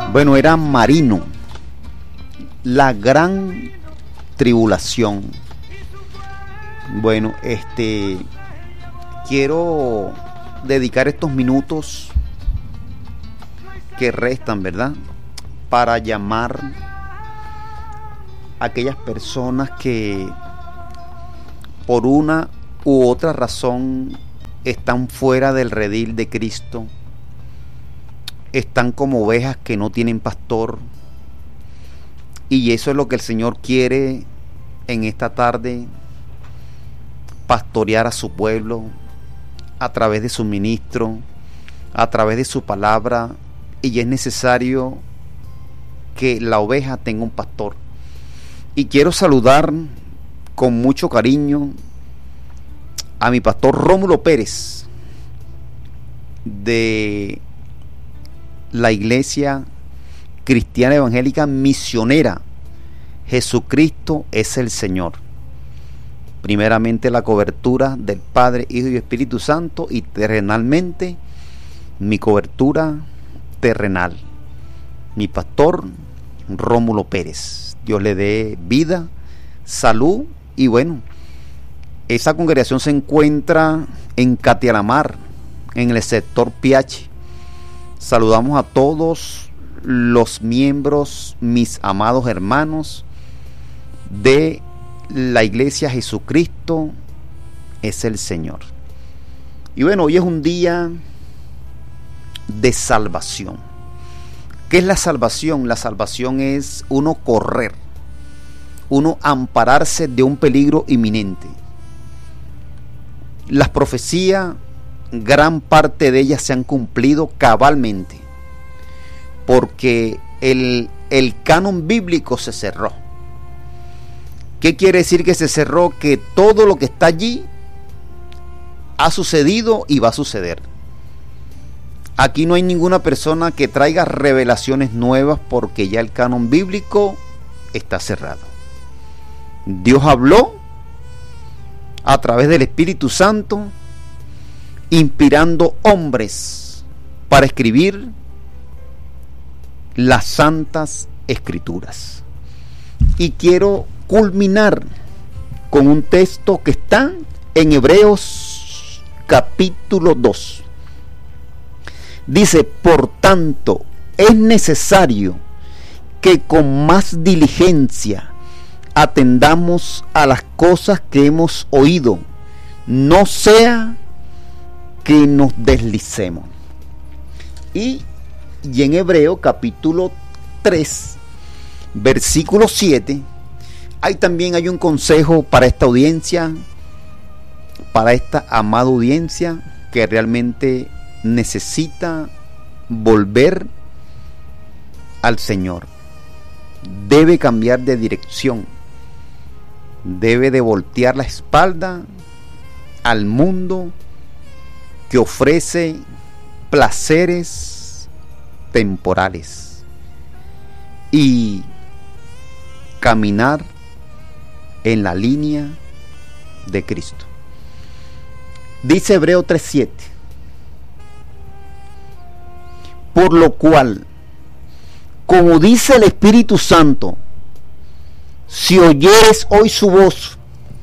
Bueno, era marino. La gran tribulación. Bueno, quiero dedicar estos minutos que restan, ¿verdad?, para llamar a aquellas personas que por una u otra razón están fuera del redil de Cristo, están como ovejas que no tienen pastor, y eso es lo que el Señor quiere en esta tarde: pastorear a su pueblo a través de su ministro, a través de su palabra, y es necesario que la oveja tenga un pastor. Y quiero saludar con mucho cariño a mi pastor Rómulo Pérez, de la Iglesia Cristiana Evangélica Misionera Jesucristo es el Señor. Primeramente la cobertura del Padre, Hijo y Espíritu Santo, y terrenalmente mi cobertura terrenal, mi pastor Rómulo Pérez. Dios le dé vida, salud, y bueno, esa congregación se encuentra en Catialamar, en el sector Piachi. Saludamos a todos los miembros, mis amados hermanos de la Iglesia Jesucristo es el Señor. Y bueno, hoy es un día de salvación. ¿Qué es la salvación? La salvación es uno correr, uno ampararse de un peligro inminente. Las profecías, gran parte de ellas se han cumplido cabalmente, porque el canon bíblico se cerró. ¿Qué quiere decir que se cerró? Que todo lo que está allí ha sucedido y va a suceder. Aquí no hay ninguna persona que traiga revelaciones nuevas, porque ya el canon bíblico está cerrado. Dios habló a través del Espíritu Santo, inspirando hombres para escribir las santas escrituras. Y quiero culminar con un texto que está en Hebreos capítulo 2. Dice: por tanto, es necesario que con más diligencia atendamos a las cosas que hemos oído, no sea que nos deslicemos. Y en Hebreo capítulo 3, versículo 7, también hay un consejo para esta audiencia, para esta amada audiencia que realmente necesita volver al Señor. Debe cambiar de dirección, debe de voltear la espalda al mundo que ofrece placeres temporales y caminar en la línea de Cristo. Dice Hebreo 3:7: por lo cual, como dice el Espíritu Santo, si oyeres hoy su voz,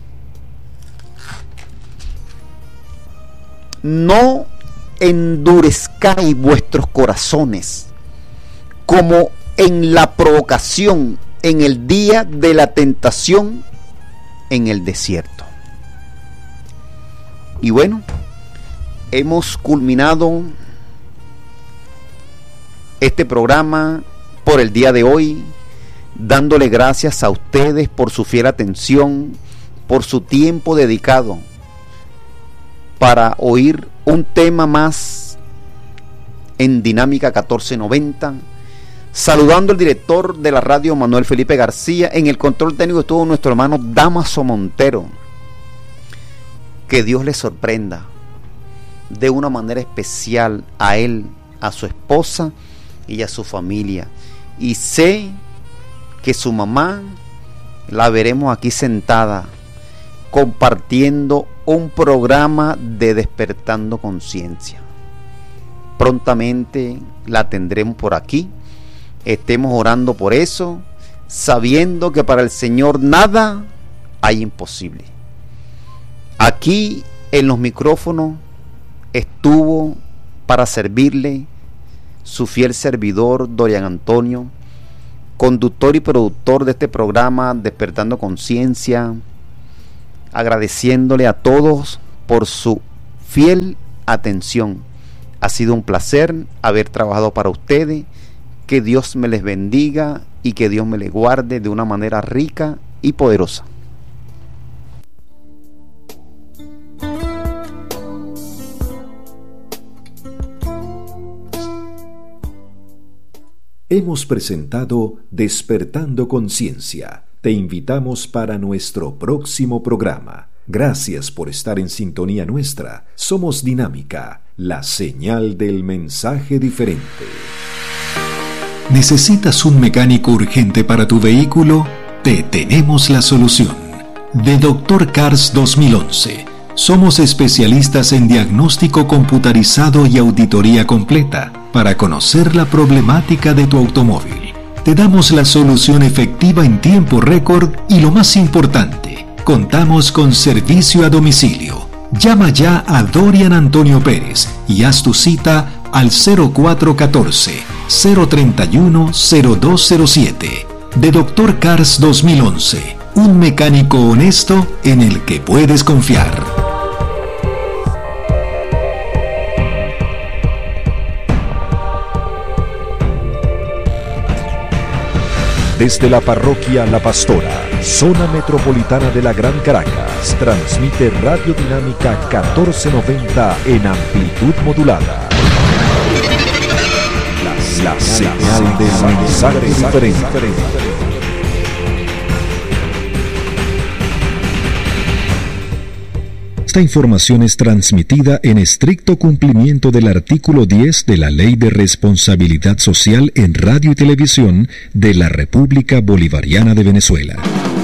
no endurezcáis vuestros corazones, como en la provocación, en el día de la tentación en el desierto. Y bueno, hemos culminado este programa por el día de hoy, dándole gracias a ustedes por su fiel atención, por su tiempo dedicado para oír un tema más en Dinámica 1490. Saludando al director de la radio, Manuel Felipe García. En el control técnico estuvo nuestro hermano Damaso Montero. Que Dios le sorprenda de una manera especial a él, a su esposa y a su familia. Y sé que su mamá la veremos aquí sentada compartiendo un programa de Despertando Conciencia. Prontamente la tendremos por aquí estemos orando por eso, sabiendo que para el Señor nada hay imposible. Aquí en los micrófonos estuvo para servirle su fiel servidor Dorian Antonio, conductor y productor de este programa Despertando Conciencia, agradeciéndole a todos por su fiel atención. Ha sido un placer haber trabajado para ustedes. Que Dios me les bendiga y que Dios me les guarde de una manera rica y poderosa. Hemos presentado Despertando Conciencia. Te invitamos para nuestro próximo programa. Gracias por estar en sintonía nuestra. Somos Dinámica, la señal del mensaje diferente. ¿Necesitas un mecánico urgente para tu vehículo? Te tenemos la solución. De Dr. Cars 2011. Somos especialistas en diagnóstico computarizado y auditoría completa para conocer la problemática de tu automóvil. Te damos la solución efectiva en tiempo récord y lo más importante, contamos con servicio a domicilio. Llama ya a Dorian Antonio Pérez y haz tu cita al 0414-031-0207. De Dr. Cars 2011, un mecánico honesto en el que puedes confiar. Desde la parroquia La Pastora, zona metropolitana de la Gran Caracas, transmite Radio Dinámica 1490 en amplitud modulada. La señal del mensaje diferente. Esta información es transmitida en estricto cumplimiento del artículo 10 de la Ley de Responsabilidad Social en Radio y Televisión de la República Bolivariana de Venezuela.